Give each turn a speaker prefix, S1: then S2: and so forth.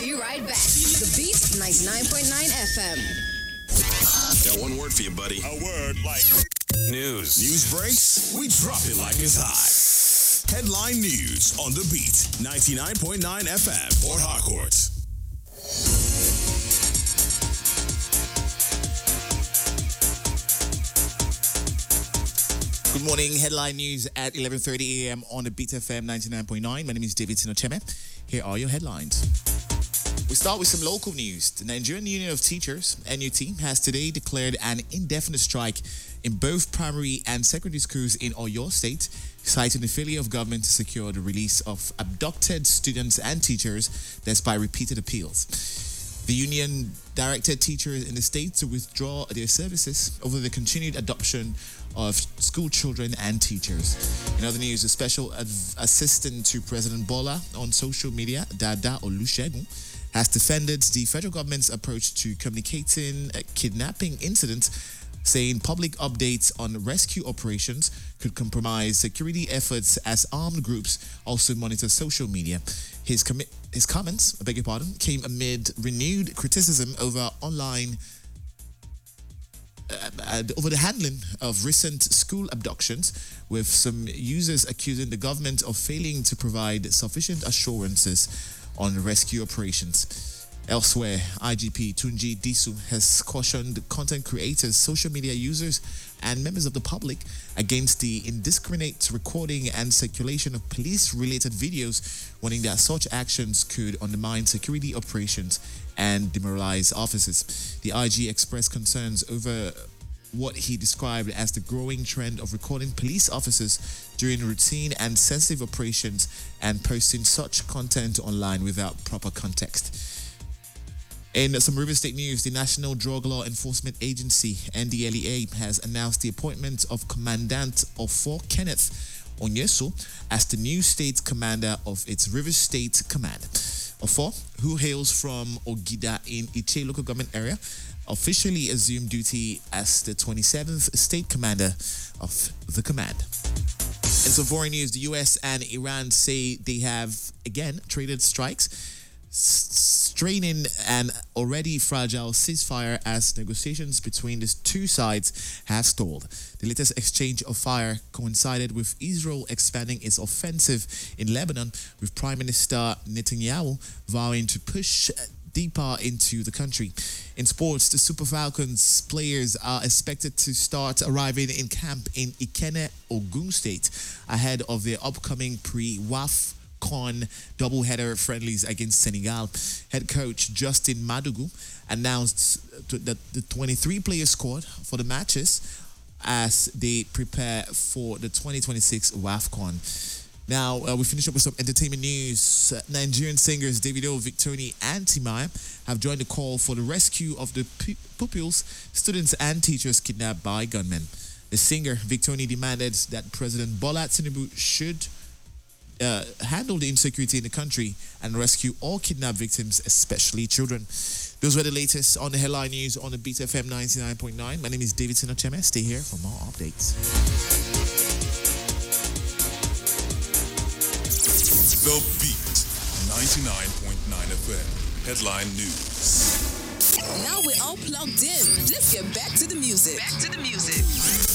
S1: be right back. The Beat 99.9 FM.
S2: Got one word for you, buddy.
S3: A word like
S2: News.
S3: news breaks. We drop it like it's hot. Headline news on the Beat 99.9 FM, Port Harcourt.
S4: Good morning. Headline news at 11:30 a.m. on the Beat FM 99.9. My name is David Sinocheme. Here are your headlines. We start with some local news. The Nigerian Union of Teachers, NUT, has today declared an indefinite strike in both primary and secondary schools in Oyo State, citing the failure of government to secure the release of abducted students and teachers despite repeated appeals. The union directed teachers in the state to withdraw their services over the continued adoption of school children and teachers. In other news, a special assistant to President Bola on social media, Dada Olusegun, has defended the federal government's approach to communicating kidnapping incidents, saying public updates on rescue operations could compromise security efforts as armed groups also monitor social media. His comments, came amid renewed criticism over over the handling of recent school abductions, with some users accusing the government of failing to provide sufficient assurances on rescue operations. Elsewhere, IGP Tunji Disu has cautioned content creators, social media users, and members of the public against the indiscriminate recording and circulation of police-related videos, warning that such actions could undermine security operations and demoralize officers. The IG expressed concerns over what he described as the growing trend of recording police officers during routine and sensitive operations and posting such content online without proper context. In some River State news, the National Drug Law Enforcement Agency, NDLEA, has announced the appointment of Commandant Ofor Kenneth Onyeso as the new state commander of its River State Command. Ofor, who hails from Ogida in Iche local government area, officially assumed duty as the 27th state commander of the command. In some foreign news, the US and Iran say they have again traded strikes, straining an already fragile ceasefire as negotiations between the two sides have stalled. The latest exchange of fire coincided with Israel expanding its offensive in Lebanon, with Prime Minister Netanyahu vowing to push deeper into the country. In sports, the Super Falcons players are expected to start arriving in camp in Ikenne, Ogun State, ahead of their upcoming pre-WAF double-header friendlies against Senegal. Head coach Justin Madugu announced that the 23-player squad for the matches as they prepare for the 2026 WAFCON. Now, we finish up with some entertainment news. Nigerian singers Davido, Victony, and Timaya have joined the call for the rescue of the pupils, students, and teachers kidnapped by gunmen. The singer, Victony, demanded that President Bola Tinubu should handle the insecurity in the country and rescue all kidnapped victims, especially children. Those were the latest on the headline news on the Beat FM 99.9. My name is David Sinocheme. Stay here for more updates.
S3: The Beat 99.9 FM. Headline news.
S1: Now we're all plugged in. Let's get back to the music.